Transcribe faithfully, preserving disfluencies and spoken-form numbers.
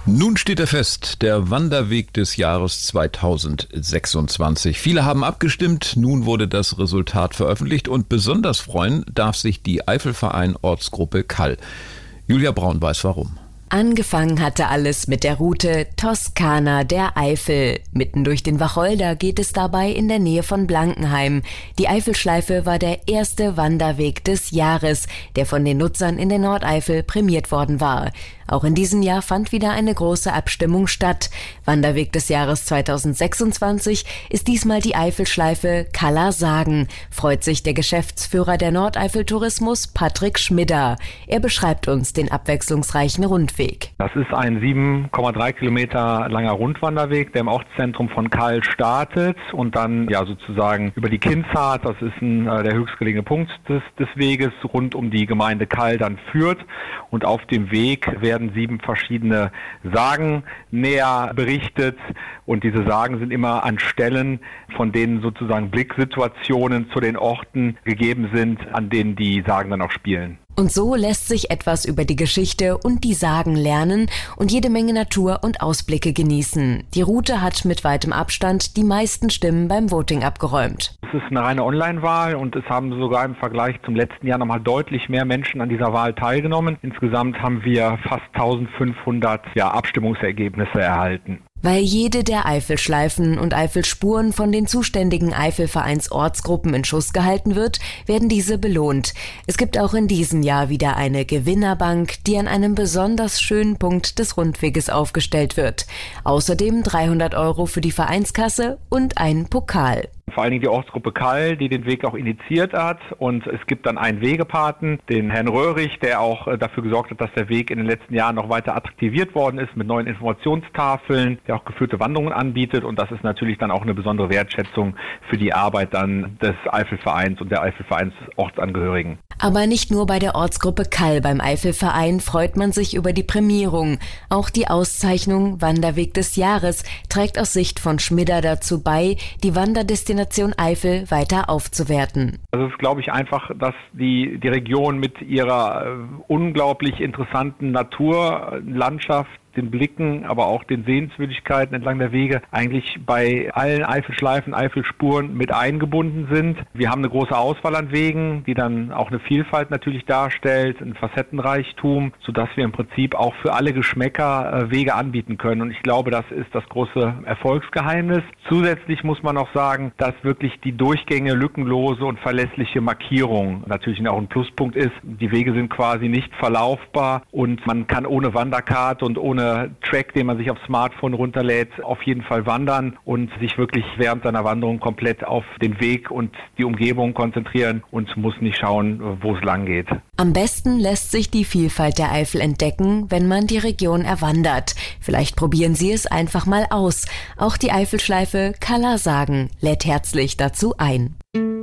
Nun steht er fest, der Wanderweg des Jahres zweitausendsechsundzwanzig. Viele haben abgestimmt, nun wurde das Resultat veröffentlicht und besonders freuen darf sich die Eifelverein Ortsgruppe Kall. Julia Braun weiß warum. Angefangen hatte alles mit der Route Toskana der Eifel. Mitten durch den Wacholder geht es dabei in der Nähe von Blankenheim. Die Eifelschleife war der erste Wanderweg des Jahres, der von den Nutzern in der Nordeifel prämiert worden war. Auch in diesem Jahr fand wieder eine große Abstimmung statt. Wanderweg des Jahres zweitausendsechsundzwanzig ist diesmal die Eifelschleife Kaller Sagen, freut sich der Geschäftsführer der Nordeifel Tourismus, Patrick Schmidder. Er beschreibt uns den abwechslungsreichen Rundweg. Das ist ein sieben Komma drei Kilometer langer Rundwanderweg, der im Ortszentrum von Kall startet und dann ja sozusagen über die Kinzart, das ist ein, äh, der höchstgelegene Punkt des, des Weges, rund um die Gemeinde Kall dann führt. Und auf dem Weg werden sieben verschiedene Sagen näher berichtet und diese Sagen sind immer an Stellen, von denen sozusagen Blicksituationen zu den Orten gegeben sind, an denen die Sagen dann auch spielen. Und so lässt sich etwas über die Geschichte und die Sagen lernen und jede Menge Natur und Ausblicke genießen. Die Route hat mit weitem Abstand die meisten Stimmen beim Voting abgeräumt. Es ist eine reine Online-Wahl und es haben sogar im Vergleich zum letzten Jahr nochmal deutlich mehr Menschen an dieser Wahl teilgenommen. Insgesamt haben wir fast eintausendfünfhundert ja, Abstimmungsergebnisse erhalten. Weil jede der Eifelschleifen und Eifelspuren von den zuständigen Eifelvereins Ortsgruppen in Schuss gehalten wird, werden diese belohnt. Es gibt auch in diesem Jahr wieder eine Gewinnerbank, die an einem besonders schönen Punkt des Rundweges aufgestellt wird. Außerdem dreihundert Euro für die Vereinskasse und einen Pokal. Vor allen Dingen die Ortsgruppe Kall, die den Weg auch initiiert hat. Und es gibt dann einen Wegepaten, den Herrn Röhrig, der auch dafür gesorgt hat, dass der Weg in den letzten Jahren noch weiter attraktiviert worden ist mit neuen Informationstafeln, der auch geführte Wanderungen anbietet. Und das ist natürlich dann auch eine besondere Wertschätzung für die Arbeit dann des Eifelvereins und der Eifelvereins Ortsangehörigen. Aber nicht nur bei der Ortsgruppe Kall beim Eifelverein freut man sich über die Prämierung. Auch die Auszeichnung Wanderweg des Jahres trägt aus Sicht von Schmidder dazu bei, die Wanderdestination Eifel weiter aufzuwerten. Also es ist, glaube ich, einfach, dass die, die Region mit ihrer äh, unglaublich interessanten Naturlandschaft, den Blicken, aber auch den Sehenswürdigkeiten entlang der Wege eigentlich bei allen Eifelschleifen, Eifelspuren mit eingebunden sind. Wir haben eine große Auswahl an Wegen, die dann auch eine Vielfalt natürlich darstellt, ein Facettenreichtum, sodass wir im Prinzip auch für alle Geschmäcker äh, Wege anbieten können. Und ich glaube, das ist das große Erfolgsgeheimnis. Zusätzlich muss man auch sagen, dass wirklich die Durchgänge lückenlose und verlässliche Markierung natürlich auch ein Pluspunkt ist. Die Wege sind quasi nicht verlaufbar und man kann ohne Wanderkarte und ohne Track, den man sich aufs Smartphone runterlädt, auf jeden Fall wandern und sich wirklich während seiner Wanderung komplett auf den Weg und die Umgebung konzentrieren und muss nicht schauen, wo es lang geht. Am besten lässt sich die Vielfalt der Eifel entdecken, wenn man die Region erwandert. Vielleicht probieren Sie es einfach mal aus. Auch die Eifelschleife Kaller Sagen lädt herzlich dazu ein.